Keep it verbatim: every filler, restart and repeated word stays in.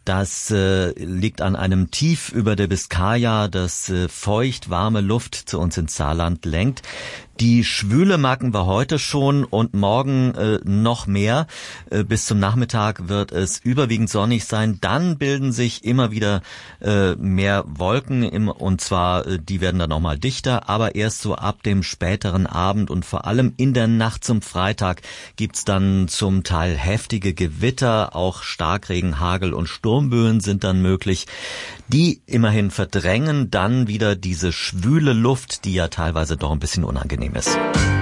Das äh, liegt an einem Tief über der Biskaya, das äh, feucht warme Luft zu uns ins Saarland lenkt. Die Schwüle merken wir heute schon und morgen äh, noch mehr. Äh, bis zum Nachmittag wird es überwiegend sonnig sein. Dann bilden sich immer wieder äh, mehr Wolken im, und zwar äh, die werden dann nochmal dichter, aber erst so ab dem späteren Abend und vor allem in der Nacht zum Freitag gibt's dann zum Teil heftige Gewitter, auch Starkregen, Hagel und Sturmböen sind dann möglich. Die immerhin verdrängen dann wieder diese schwüle Luft, die ja teilweise doch ein bisschen unangenehm ist.